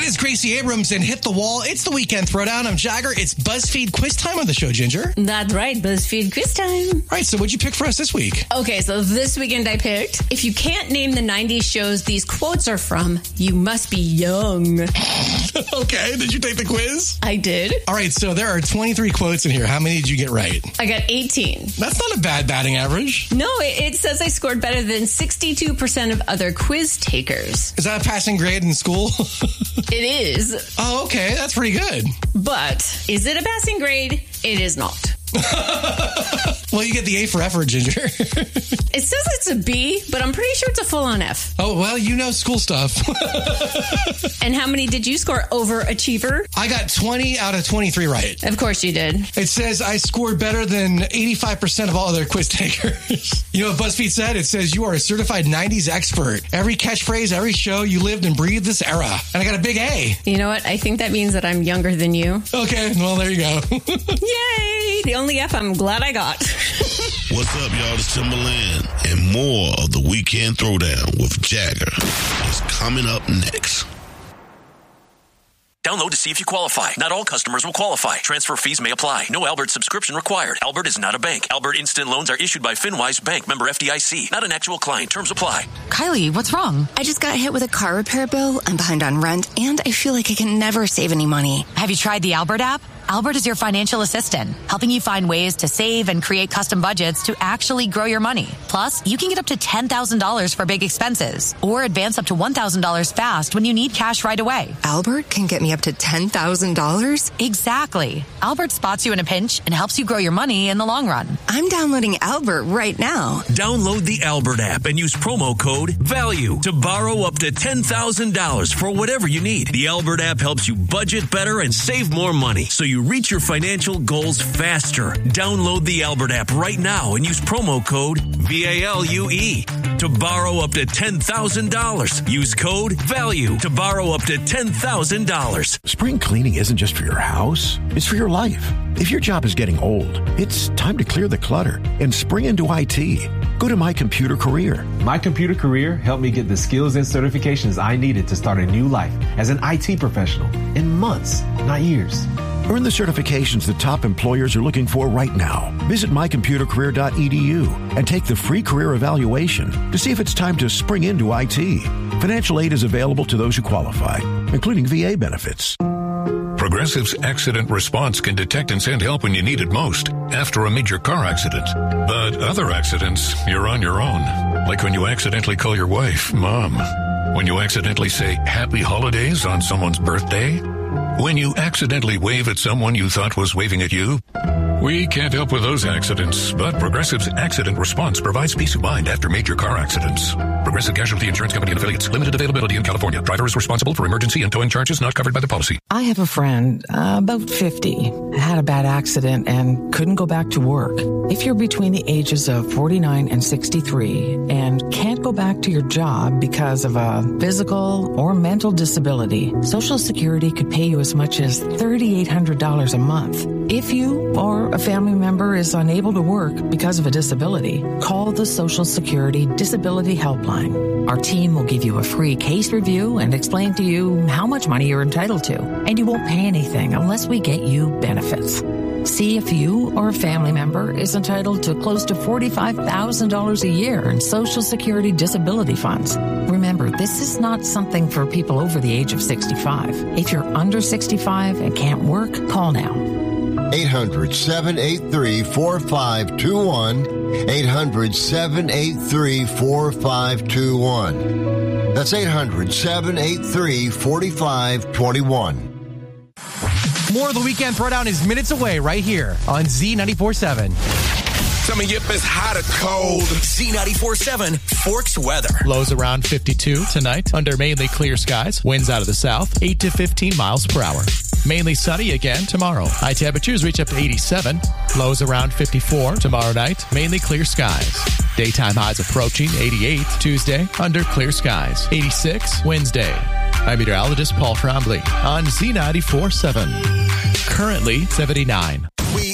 is Gracie Abrams and Hit the Wall. It's the Weekend Throwdown. I'm Jagger. It's BuzzFeed quiz time on the show, Ginger. That's right, BuzzFeed quiz time. All right, so what'd you pick for us this week? Okay, so this weekend I picked, if you can't name the 90s shows these quotes are from, you must be young. Okay, did you take the quiz? I did. All right, so there are 23 quotes in here. How many did you get right? I got 18. That's not a bad batting average. No, it says I scored better than 62% of other quiz takers. Is that a passing grade in school? It is. Oh, okay. That's pretty good. But is it a passing grade? It is not. Well, you get the A for effort, Ginger. It says it's a B, but I'm pretty sure it's a full-on F. Oh, well, you know school stuff. And how many did you score, overachiever? I got 20 out of 23 right. Of course you did. It says I scored better than 85% of all other quiz takers. You know what BuzzFeed said? It says you are a certified 90s expert. Every catchphrase, every show, you lived and breathed this era. And I got a big A. You know what? I think that means that I'm younger than you. Okay, well, there you go. Yay! The only F I'm glad I got. What's up, y'all? It's Timberland, and more of the Weekend Throwdown with Jagger is coming up next. Download to see if you qualify. Not all customers will qualify. Transfer fees may apply. No Albert subscription required. Albert is not a bank. Albert Instant Loans are issued by FinWise Bank, member FDIC. Not an actual client. Terms apply. Kylie, what's wrong? I just got hit with a car repair bill. I'm behind on rent, and I feel like I can never save any money. Have you tried the Albert app? Albert is your financial assistant, helping you find ways to save and create custom budgets to actually grow your money. Plus, you can get up to $10,000 for big expenses or advance up to $1,000 fast when you need cash right away. Albert can get me up to $10,000? Exactly. Albert spots you in a pinch and helps you grow your money in the long run. I'm downloading Albert right now. Download the Albert app and use promo code VALUE to borrow up to $10,000 for whatever you need. The Albert app helps you budget better and save more money, so you reach your financial goals faster. Download the Albert app right now and use promo code VALUE to borrow up to $10,000. Use code VALUE to borrow up to $10,000. Spring cleaning isn't just for your house, it's for your life. If your job is getting old, it's time to clear the clutter and spring into IT. Go to My Computer Career. My Computer Career helped me get the skills and certifications I needed to start a new life as an IT professional in months, not years. Earn the certifications that top employers are looking for right now. Visit mycomputercareer.edu and take the free career evaluation to see if it's time to spring into IT. Financial aid is available to those who qualify, including VA benefits. Progressive's accident response can detect and send help when you need it most after a major car accident. But other accidents, you're on your own. Like when you accidentally call your wife Mom. When you accidentally say Happy Holidays on someone's birthday. When you accidentally wave at someone you thought was waving at you. We can't help with those accidents, but Progressive's accident response provides peace of mind after major car accidents. Progressive Casualty Insurance Company and affiliates. Limited availability in California. Driver is responsible for emergency and towing charges not covered by the policy. I have a friend, about 50, had a bad accident and couldn't go back to work. If you're between the ages of 49 and 63 and can't go back to your job because of a physical or mental disability, Social Security could pay you as much as $3,800 a month. If you or a family member is unable to work because of a disability, call the Social Security Disability Helpline. Our team will give you a free case review and explain to you how much money you're entitled to, and you won't pay anything unless we get you benefits. See if you or a family member is entitled to close to $45,000 a year in Social Security disability funds. Remember, this is not something for people over the age of 65. If you're under 65 and can't work, call now. 800-783-4521. 800-783-4521. That's 800-783-4521. More of the Weekend Throwdown is minutes away right here on Z94.7. Coming up is hot or cold. Z94.7 Forks weather. Lows around 52 tonight under mainly clear skies. Winds out of the south, 8 to 15 miles per hour. Mainly sunny again tomorrow. High temperatures reach up to 87. Lows around 54 tomorrow night. Mainly clear skies. Daytime highs approaching 88 Tuesday under clear skies. 86 Wednesday. I'm meteorologist Paul Trombley on Z94.7. Currently 79.